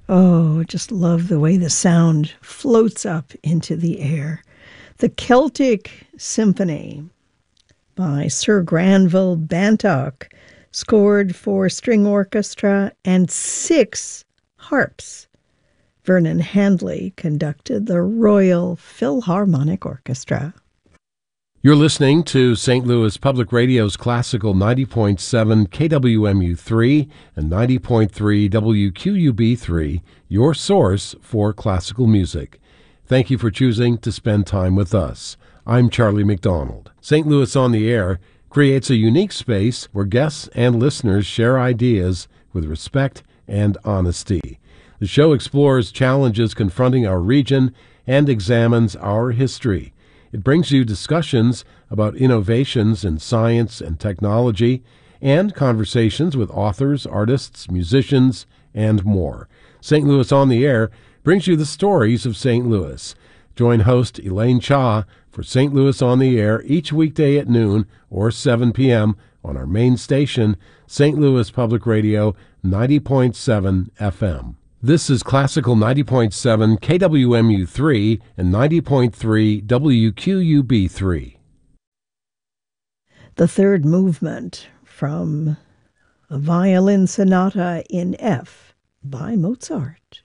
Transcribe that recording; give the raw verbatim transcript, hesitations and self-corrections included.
Oh, just love the way the sound floats up into the air. The Celtic Symphony by Sir Granville Bantock, scored for string orchestra and six harps. Vernon Handley conducted the Royal Philharmonic Orchestra. You're listening to Saint Louis Public Radio's Classical ninety point seven K W M U three and ninety point three W Q U B three, your source for classical music. Thank you for choosing to spend time with us. I'm Charlie McDonald. Saint Louis on the Air creates a unique space where guests and listeners share ideas with respect and honesty. The show explores challenges confronting our region and examines our history. It brings you discussions about innovations in science and technology and conversations with authors, artists, musicians, and more. Saint Louis on the Air brings you the stories of Saint Louis. Join host Elaine Cha for Saint Louis on the Air each weekday at noon or seven p.m. on our main station, Saint Louis Public Radio ninety point seven F M. This is Classical ninety point seven K W M U three and ninety point three W Q U B three. The third movement from a violin sonata in F by Mozart.